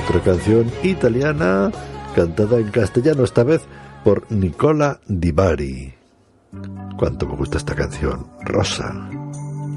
otra canción italiana cantada en castellano, esta vez por Nicola Di Bari. Cuánto me gusta esta canción, Rosa.